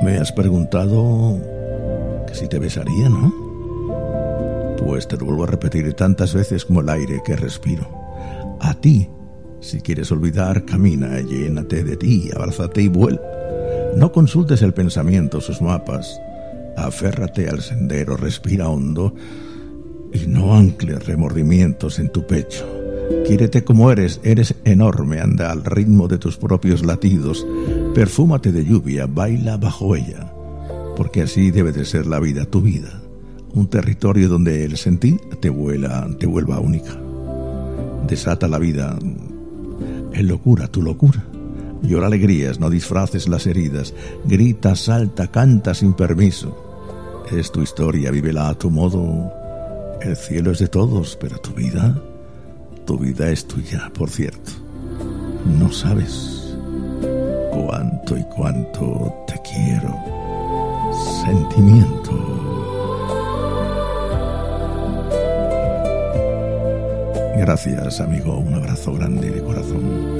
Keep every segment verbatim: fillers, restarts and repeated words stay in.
Me has preguntado que si te besaría, ¿no? Pues te lo vuelvo a repetir tantas veces como el aire que respiro. A ti, si quieres olvidar, camina, llénate de ti, abrázate y vuela. No consultes el pensamiento, sus mapas. Aférrate al sendero, respira hondo y no ancles remordimientos en tu pecho. Quiérete como eres, eres enorme, anda al ritmo de tus propios latidos. Perfúmate de lluvia, baila bajo ella, porque así debe de ser la vida, tu vida. Un territorio donde el sentir te, vuela, te vuelva única. Desata la vida en locura, tu locura. Llora alegrías, no disfraces las heridas. Grita, salta, canta sin permiso. Es tu historia, vívela a tu modo. El cielo es de todos, pero tu vida, tu vida es tuya, por cierto. No sabes cuánto y cuánto te quiero. Sentimiento. Gracias, amigo. Un abrazo grande de corazón.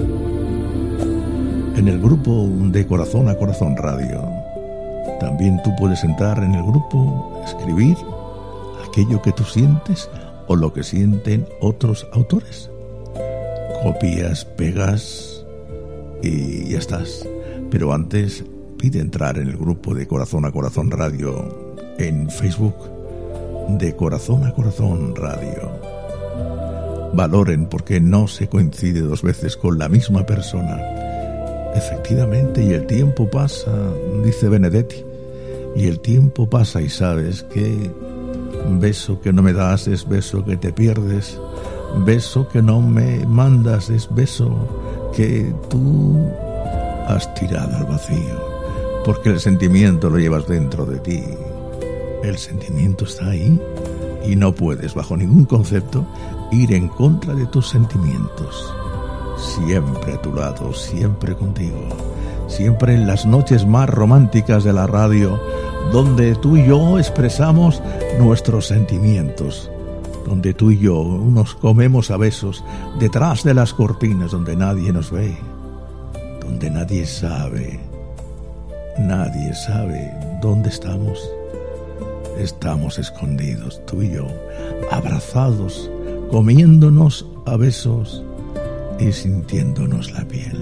En el grupo de Corazón a Corazón Radio, también tú puedes entrar en el grupo, escribir aquello que tú sientes o lo que sienten otros autores. Copias, pegas y ya estás. Pero antes, pide entrar en el grupo de Corazón a Corazón Radio en Facebook, de Corazón a Corazón Radio. Valoren, porque no se coincide dos veces con la misma persona. Efectivamente, y el tiempo pasa, dice Benedetti, y el tiempo pasa y sabes que beso que no me das es beso que te pierdes, beso que no me mandas es beso que tú has tirado al vacío, porque el sentimiento lo llevas dentro de ti. El sentimiento está ahí y no puedes, bajo ningún concepto, ir en contra de tus sentimientos. Siempre a tu lado, siempre contigo, siempre en las noches más románticas de la radio, donde tú y yo expresamos nuestros sentimientos, donde tú y yo nos comemos a besos detrás de las cortinas, donde nadie nos ve, donde nadie sabe, nadie sabe dónde estamos. Estamos escondidos, tú y yo, abrazados, comiéndonos a besos y sintiéndonos la piel.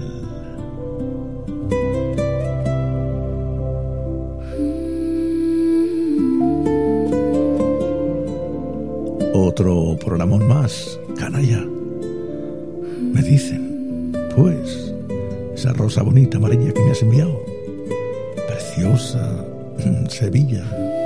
Otro programón más, canalla. Me dicen, pues, esa rosa bonita amarilla que me has enviado, preciosa, Sevilla.